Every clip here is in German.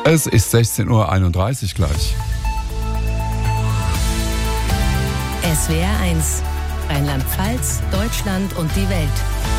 Es ist 16.31 Uhr gleich. SWR 1, Rheinland-Pfalz, Deutschland und die Welt.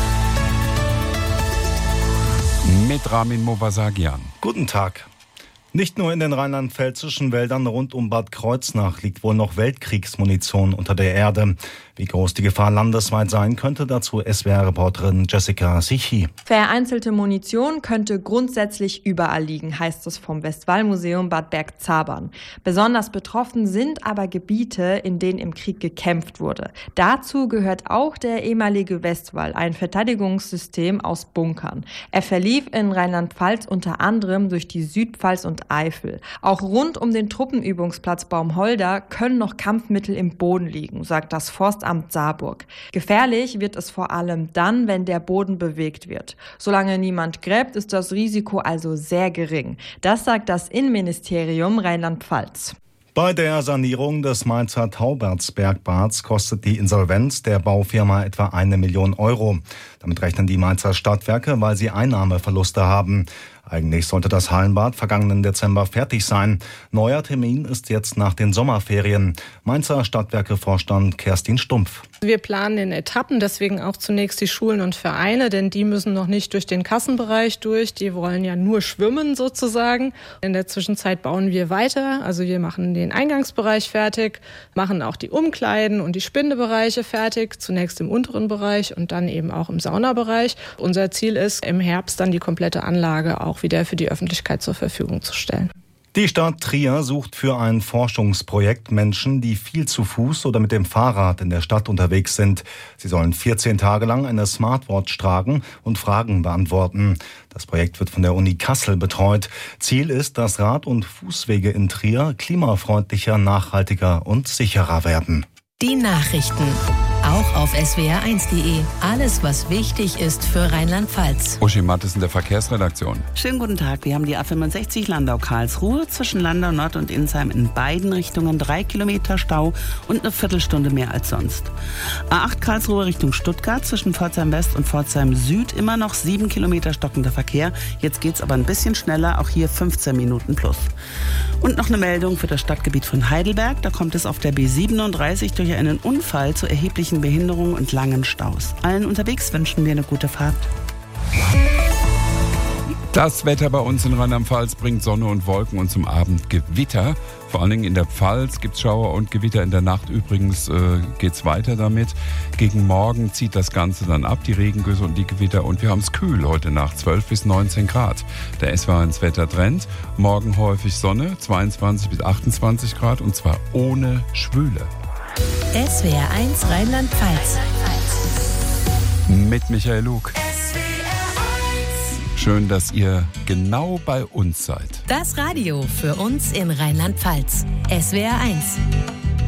Mit Ramin Movasagian. Guten Tag. Nicht nur in den rheinland-pfälzischen Wäldern rund um Bad Kreuznach liegt wohl noch Weltkriegsmunition unter der Erde. Wie groß die Gefahr landesweit sein könnte, dazu SWR-Reporterin Jessica Sichi. Vereinzelte Munition könnte grundsätzlich überall liegen, heißt es vom Westwall-Museum Bad Bergzabern. Besonders betroffen sind aber Gebiete, in denen im Krieg gekämpft wurde. Dazu gehört auch der ehemalige Westwall, ein Verteidigungssystem aus Bunkern. Er verlief in Rheinland-Pfalz unter anderem durch die Südpfalz und Eifel. Auch rund um den Truppenübungsplatz Baumholder können noch Kampfmittel im Boden liegen, sagt das Forstamt Saarburg. Gefährlich wird es vor allem dann, wenn der Boden bewegt wird. Solange niemand gräbt, ist das Risiko also sehr gering. Das sagt das Innenministerium Rheinland-Pfalz. Bei der Sanierung des Mainzer Taubertsbergbads kostet die Insolvenz der Baufirma etwa 1 Million Euro. Damit rechnen die Mainzer Stadtwerke, weil sie Einnahmeverluste haben. Eigentlich sollte das Hallenbad vergangenen Dezember fertig sein. Neuer Termin ist jetzt nach den Sommerferien. Mainzer Stadtwerke-Vorstand Kerstin Stumpf. Wir planen in Etappen, deswegen auch zunächst die Schulen und Vereine, denn die müssen noch nicht durch den Kassenbereich durch. Die wollen ja nur schwimmen sozusagen. In der Zwischenzeit bauen wir weiter. Also wir machen den Eingangsbereich fertig, machen auch die Umkleiden und die Spindebereiche fertig. Zunächst im unteren Bereich und dann eben auch im Saunabereich. Unser Ziel ist, im Herbst dann die komplette Anlage auch wieder für die Öffentlichkeit zur Verfügung zu stellen. Die Stadt Trier sucht für ein Forschungsprojekt Menschen, die viel zu Fuß oder mit dem Fahrrad in der Stadt unterwegs sind. Sie sollen 14 Tage lang eine Smartwatch tragen und Fragen beantworten. Das Projekt wird von der Uni Kassel betreut. Ziel ist, dass Rad- und Fußwege in Trier klimafreundlicher, nachhaltiger und sicherer werden. Die Nachrichten. Auch auf swr1.de. Alles, was wichtig ist für Rheinland-Pfalz. Uschi Mattes in der Verkehrsredaktion. Schönen guten Tag. Wir haben die A65 Landau-Karlsruhe zwischen Landau Nord und Insheim in beiden Richtungen 3 Kilometer Stau und eine Viertelstunde mehr als sonst. A8 Karlsruhe Richtung Stuttgart zwischen Pforzheim West und Pforzheim Süd immer noch 7 Kilometer stockender Verkehr. Jetzt geht's aber ein bisschen schneller, auch hier 15 Minuten plus. Und noch eine Meldung für das Stadtgebiet von Heidelberg. Da kommt es auf der B37 durch einen Unfall zu erheblichen Behinderungen und langen Staus. Allen unterwegs wünschen wir eine gute Fahrt. Das Wetter bei uns in Rheinland-Pfalz bringt Sonne und Wolken und zum Abend Gewitter. Vor allen Dingen in der Pfalz gibt es Schauer und Gewitter. In der Nacht übrigens geht's weiter damit. Gegen Morgen zieht das Ganze dann ab, die Regengüsse und die Gewitter. Und wir haben es kühl heute Nacht, 12 bis 19 Grad. Der SWR1 Wettertrend. Morgen häufig Sonne, 22 bis 28 Grad und zwar ohne Schwüle. SWR 1 Rheinland-Pfalz. Mit Michael Lug. Schön, dass ihr genau bei uns seid. Das Radio für uns in Rheinland-Pfalz. SWR 1.